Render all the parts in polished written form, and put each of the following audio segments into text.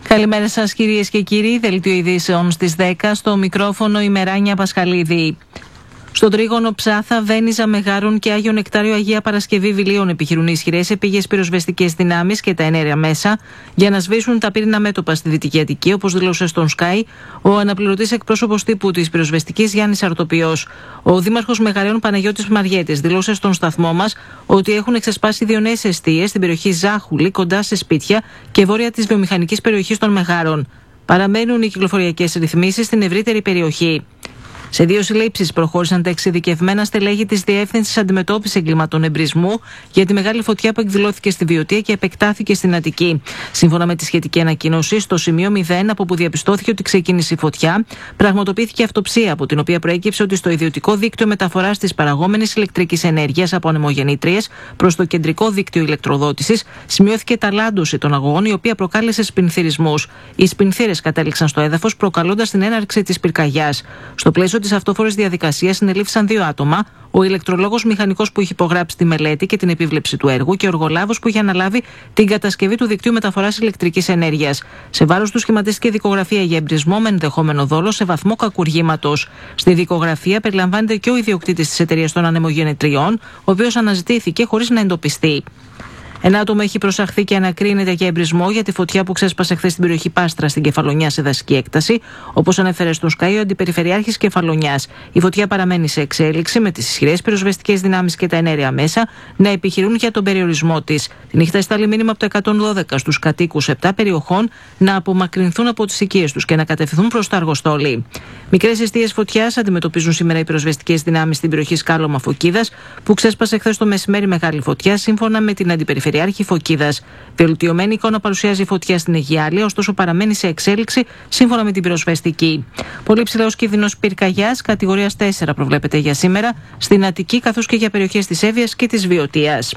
Καλημέρα σας κυρίες και κύριοι, δελτίο ειδήσεων στις 10, στο μικρόφωνο η Μεράνια Πασχαλίδη. Στον τρίγωνο Ψάθα, Βένιζα, Μεγάρων και Άγιο Νεκτάριο Αγία Παρασκευή Βιλίων επιχειρούν ισχυρές επίγειες πυροσβεστικές δυνάμεις και τα ενέργεια μέσα για να σβήσουν τα πύρινα μέτωπα στη Δυτική Αττική, όπως δήλωσε στον Sky ο αναπληρωτής εκπρόσωπος τύπου της πυροσβεστικής Γιάννης Αρτοπιός. Ο δήμαρχος Μεγαρέων Παναγιώτης Μαριέτης δήλωσε στον σταθμό μας ότι έχουν εξασπάσει 2 νέες εστίες στην περιοχή Ζάχουλη, κοντά σε σπίτια και βόρεια της βιομηχανικής περιοχής των Μεγάρων. Παραμένουν οι κυκλοφοριακές ρυθμίσεις στην ευρύτερη περιοχή. Σε 2 συλλήψεις προχώρησαν τα εξειδικευμένα στελέχη της Διεύθυνσης Αντιμετώπισης Εγκλημάτων Εμπρισμού για τη μεγάλη φωτιά που εκδηλώθηκε στη Βιωτία και επεκτάθηκε στην Αττική. Σύμφωνα με τη σχετική ανακοίνωση, στο σημείο 0, από που διαπιστώθηκε ότι ξεκίνησε η φωτιά, πραγματοποιήθηκε αυτοψία, από την οποία προέκυψε ότι στο ιδιωτικό δίκτυο μεταφοράς της παραγόμενης ηλεκτρικής ενέργειας από ανεμογεννήτριες προς το κεντρικό δίκτυο ηλεκτροδότησης σημειώθηκε ταλάντωση των αγωγών, η οποία προκάλεσε σπινθυρισμούς. Οι σπινθύρες κατέληξαν στο έδαφος, προκαλώντας την έναρξη της πυρκαγιάς. Στο πλαίσιο της αυτόφορης διαδικασίας συνελήφθησαν 2 άτομα, ο ηλεκτρολόγος μηχανικός που είχε υπογράψει τη μελέτη και την επίβλεψη του έργου και ο εργολάβος που είχε αναλάβει την κατασκευή του δικτύου μεταφοράς ηλεκτρικής ενέργειας. Σε βάρος του σχηματίστηκε δικογραφία για εμπρισμό με ενδεχόμενο δόλο σε βαθμό κακουργήματος. Στη δικογραφία περιλαμβάνεται και ο ιδιοκτήτης της εταιρείας των ανεμογεννητριών, ο οποίος αναζητήθηκε χωρίς να εντοπιστεί. Ένα άτομο έχει προσαχθεί και ανακρίνεται για εμπρισμό για τη φωτιά που ξέσπασε χθες στην περιοχή Πάστρα στην Κεφαλονιά σε δασική έκταση, όπως ανέφερε στον Sky ο Αντιπεριφερειάρχης Κεφαλονιάς. Η φωτιά παραμένει σε εξέλιξη, με τις ισχυρές πυροσβεστικές δυνάμεις και τα ενέργεια μέσα να επιχειρούν για τον περιορισμό της. Τη νύχτα στάλει μήνυμα από το 112 στους κατοίκους 7 περιοχών να απομακρυνθούν από τις οικίες τους και να κατευθυνθούν προς το Αργοστόλι. Μικρές εστίες φωτιάς αντιμετωπίζουν σήμερα οι πυροσβεστικές δυνάμεις στην περιοχή Σκάλωμα Φωκίδας, που ξέσπασε χθες το μεσημέρι μεγάλη φωτιά, σύμφωνα με την Αντιπεριφερειάρχη Φωκίδας. Βελτιωμένη εικόνα παρουσιάζει η φωτιά στην Αιγιάλεια, ωστόσο παραμένει σε εξέλιξη σύμφωνα με την πυροσβεστική. Πολύ ψηλός κίνδυνος πυρκαγιάς κατηγορίας 4 προβλέπεται για σήμερα στην Αττική, καθώς και για περιοχές της Εύβοιας και της Βιωτίας.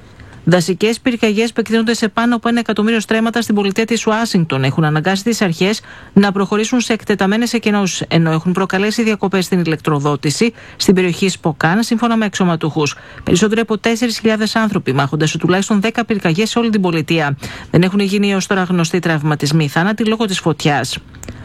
Δασικές πυρκαγιές που εκτείνονται σε πάνω από 1 εκατομμύριο στρέμματα στην πολιτεία της Ουάσιγκτον έχουν αναγκάσει τις αρχές να προχωρήσουν σε εκτεταμένες εκενώσεις, ενώ έχουν προκαλέσει διακοπές στην ηλεκτροδότηση στην περιοχή Σποκάν, σύμφωνα με αξιωματούχους. Περισσότεροι από 4.000 άνθρωποι μάχονται σε τουλάχιστον 10 πυρκαγιές σε όλη την πολιτεία. Δεν έχουν γίνει έως τώρα γνωστοί τραυματισμοί ή θάνατοι λόγω της φωτιάς.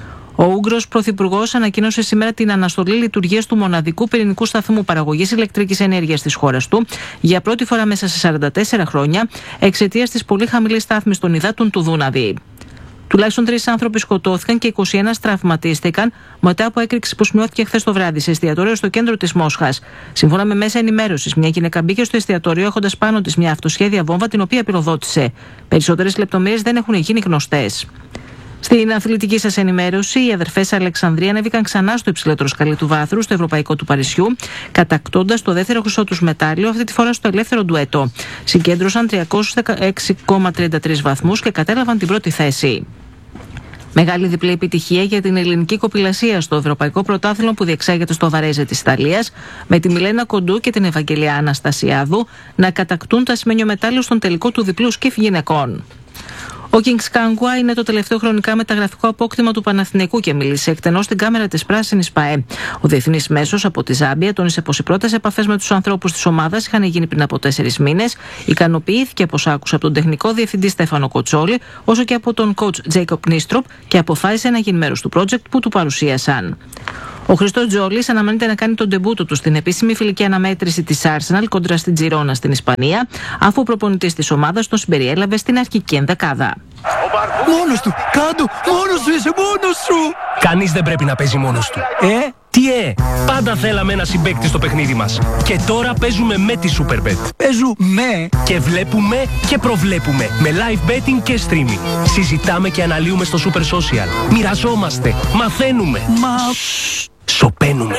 Ο Ούγγρος Πρωθυπουργός ανακοίνωσε σήμερα την αναστολή λειτουργίας του μοναδικού πυρηνικού σταθμού παραγωγής ηλεκτρικής ενέργειας της χώρας του για πρώτη φορά μέσα σε 44 χρόνια, εξαιτίας της πολύ χαμηλής στάθμης των υδάτων του Δούναβη. Τουλάχιστον 3 άνθρωποι σκοτώθηκαν και 21 τραυματίστηκαν μετά από έκρηξη που σημειώθηκε χθες το βράδυ σε εστιατόριο στο κέντρο της Μόσχας. Σύμφωνα με μέσα ενημέρωσης, μια γυναίκα μπήκε στο εστιατόριο έχοντας πάνω της μια αυτοσχέδια βόμβα, την οποία πυροδότησε. Περισσότερες λεπτομέρειες δεν έχουν γίνει γνωστές. Στην αθλητική σας ενημέρωση, οι αδερφές Αλεξανδρία ανέβηκαν ξανά στο υψηλότερο σκαλί του βάθρου, στο Ευρωπαϊκό του Παρισιού, κατακτώντας το δεύτερο χρυσό τους μετάλλιο, αυτή τη φορά στο ελεύθερο ντουέτο. Συγκέντρωσαν 316,33 βαθμούς και κατέλαβαν την πρώτη θέση. Μεγάλη διπλή επιτυχία για την ελληνική κοπηλασία στο Ευρωπαϊκό Πρωτάθλημα που διεξάγεται στο Βαρέζε της Ιταλίας, με τη Μιλένα Κοντού και την Ευαγγελία Αναστασιάδου να κατακτούν τα ασημένιο μετάλλιο στον τελικό του διπλού σκιφ γυναικών. Ο Kings Kangwa είναι το τελευταίο χρονικά μεταγραφικό απόκτημα του Παναθηναϊκού και μίλησε εκτενώς στην κάμερα της Πράσινης ΠΑΕ. Ο διεθνής μέσος από τη Ζάμπια τόνισε πως οι πρώτες επαφές με τους ανθρώπους της ομάδας είχαν γίνει πριν από 4 μήνες. Ικανοποιήθηκε πως άκουσε από τον τεχνικό διευθυντή Στέφανο Κοτσόλη, όσο και από τον coach Jacob Nistrop, και αποφάσισε να γίνει μέρος του project που του παρουσίασαν. Ο Χριστός Τζόλης αναμένεται να κάνει τον ντεμπούτο του στην επίσημη φιλική αναμέτρηση της Arsenal κόντρα στην Τζιρόνα στην Ισπανία, αφού ο προπονητής της ομάδας τον συμπεριέλαβε στην αρχική ενδεκάδα. Μόνος του! Κάντο! Μόνος σου είσαι! Μόνος σου! Κανείς δεν πρέπει να παίζει μόνος του. Τι πάντα θέλαμε ένα συμπαίκτη στο παιχνίδι μας. Και τώρα παίζουμε με τη Superbet. Παίζουμε! Και βλέπουμε και προβλέπουμε. Με live betting και streaming. Συζητάμε και αναλύουμε στο Super Social. Μοιραζόμαστε. Μαθαίνουμε. Σωπαίνουμε.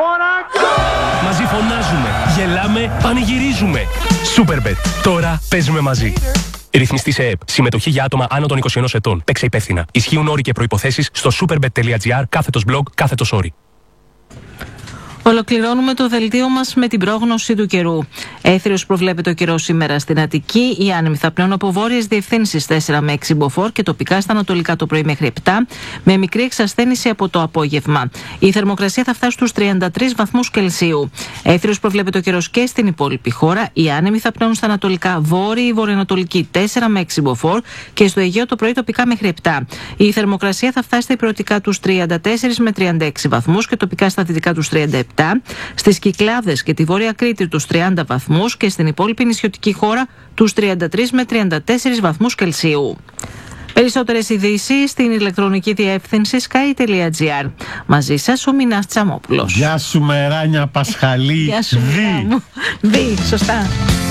Μαζί φωνάζουμε. Γελάμε. Πανηγυρίζουμε. Superbet. Τώρα παίζουμε μαζί. Ρυθμιστή σε ΕΕΠ. Συμμετοχή για άτομα άνω των 21 ετών. Παίξε υπεύθυνα. Ισχύουν όροι και προϋποθέσεις στο superbet.gr/blog/όροι. Ολοκληρώνουμε το δελτίο μας με την πρόγνωση του καιρού. Έθριος προβλέπεται ο καιρός σήμερα στην Αττική. Οι άνεμοι θα πνέουν από βόρειες διευθύνσεις 4 με 6 μποφόρ και τοπικά στα ανατολικά το πρωί μέχρι 7, με μικρή εξασθένηση από το απόγευμα. Η θερμοκρασία θα φτάσει στους 33 βαθμούς Κελσίου. Έθριος προβλέπεται ο καιρός και στην υπόλοιπη χώρα. Οι άνεμοι θα πνέουν στα ανατολικά βόρειοι, βορειοανατολική 4 με 6 μποφόρ και στο Αιγαίο το πρωί τοπικά μέχρι 7. Η θερμοκρασία θα φτάσει στα υπηρετικά τους 34 με 36 βαθμούς και τοπικά στα δυτικά τους 37. Στις Κυκλάδες και τη Βόρεια Κρήτη τους 30 βαθμούς και στην υπόλοιπη νησιωτική χώρα τους 33 με 34 βαθμούς Κελσίου. Περισσότερες ειδήσεις στην ηλεκτρονική διεύθυνση sky.gr. Μαζί σας ο Μινάς Τσαμόπουλος. Γεια σου Μεράνια Πασχαλή. Γεια σου Μινά μου. Σωστά.